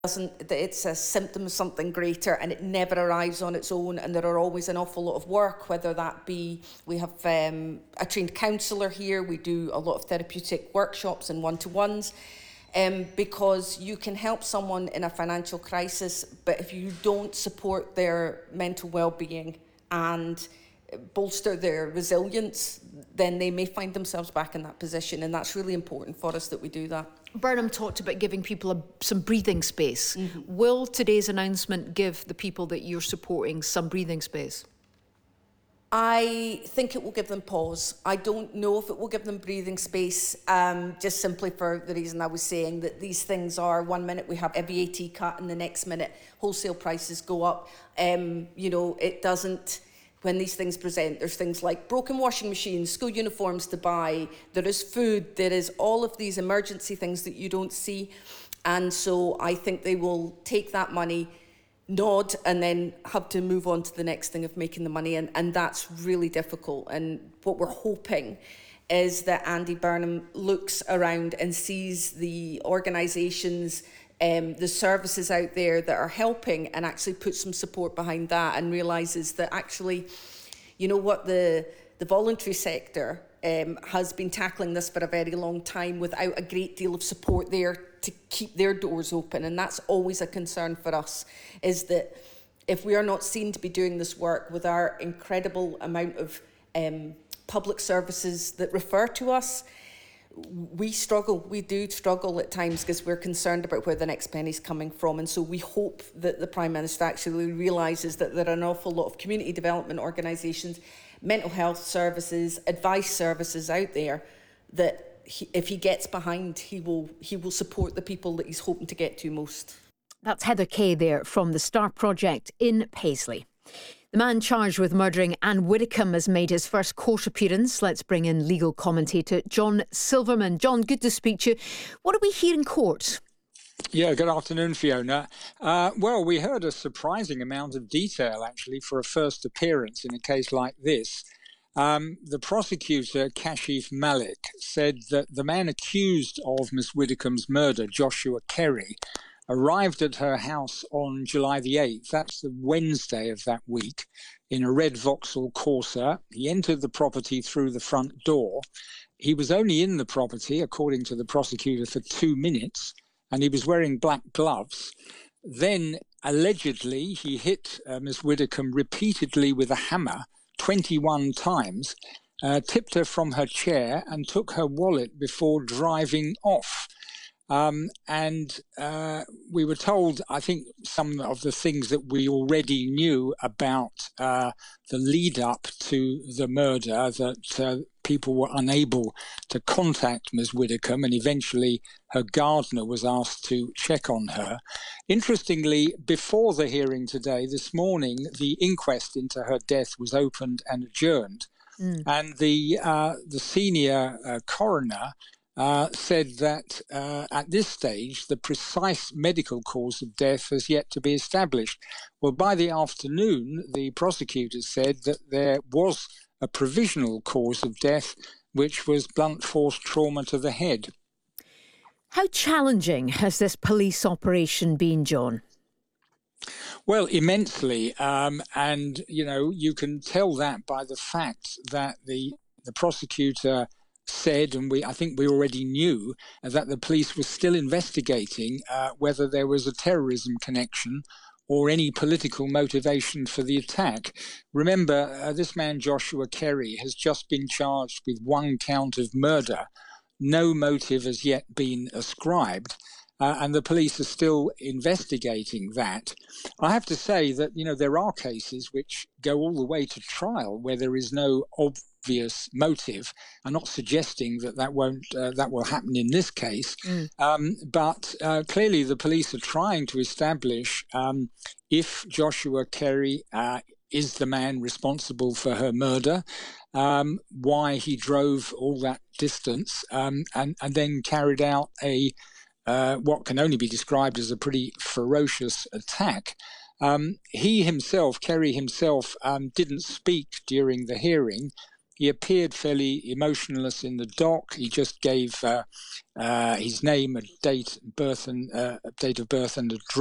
that it's a symptom of something greater, and it never arrives on its own, and there are always an awful lot of work, whether that be, we have a trained counsellor here, we do a lot of therapeutic workshops and one-to-ones, because you can help someone in a financial crisis, but if you don't support their mental well-being and bolster their resilience, then they may find themselves back in that position, and that's really important for us that we do that. Burnham talked about giving people some breathing space. Mm-hmm. Will today's announcement give the people that you're supporting some breathing space? I think it will give them pause. I don't know if it will give them breathing space, just simply for the reason I was saying, that these things are, 1 minute we have a VAT cut and the next minute wholesale prices go up. It doesn't... When these things present, there's things like broken washing machines, school uniforms to buy, there is food, there is all of these emergency things that you don't see. And so I think they will take that money, nod, and then have to move on to the next thing of making the money. And that's really difficult. And what we're hoping is that Andy Burnham looks around and sees the organisations, the services out there that are helping, and actually put some support behind that, and realises that actually, you know what, the voluntary sector has been tackling this for a very long time without a great deal of support there to keep their doors open. And that's always a concern for us, is that if we are not seen to be doing this work with our incredible amount of public services that refer to us, we do struggle at times, because we're concerned about where the next penny's coming from. And so we hope that the Prime Minister actually realises that there are an awful lot of community development organisations, mental health services, advice services out there that if he gets behind, he will support the people that he's hoping to get to most. That's Heather Kay there from the Star Project in Paisley. The man charged with murdering Anne Widdecombe has made his first court appearance. Let's bring in legal commentator John Silverman. John, good to speak to you. What do we hear in court? Yeah, good afternoon, Fiona. Well, we heard a surprising amount of detail, actually, for a first appearance in a case like this. The prosecutor, Kashif Malik, said that the man accused of Miss Widdecombe's murder, Joshua Kerry, arrived at her house on July the 8th, that's the Wednesday of that week, in a red Vauxhall Corsa. He entered the property through the front door. He was only in the property, according to the prosecutor, for 2 minutes, and he was wearing black gloves. Then, allegedly, he hit Miss Widdecombe repeatedly with a hammer 21 times, tipped her from her chair and took her wallet before driving off. We were told, I think, some of the things that we already knew about the lead up to the murder, that people were unable to contact Ms. Widdecombe, and eventually her gardener was asked to check on her. Interestingly, before the hearing today, this morning, the inquest into her death was opened and adjourned. And the senior coroner said that at this stage, the precise medical cause of death has yet to be established. Well, by the afternoon, the prosecutors said that there was a provisional cause of death, which was blunt force trauma to the head. How challenging has this police operation been, John? Well, immensely. And, you know, you can tell that by the fact that the prosecutor said, and I think we already knew, that the police were still investigating whether there was a terrorism connection or any political motivation for the attack. Remember, this man Joshua Kerry has just been charged with 1 count of murder. No motive has yet been ascribed, and the police are still investigating that. I have to say that, you know, there are cases which go all the way to trial where there is no obvious motive. I'm not suggesting that will happen in this case, but clearly the police are trying to establish if Joshua Kerry is the man responsible for her murder, why he drove all that distance, and then carried out what can only be described as a pretty ferocious attack. Kerry himself, didn't speak during the hearing. He appeared fairly emotionless in the dock. He just gave his name, date of birth, and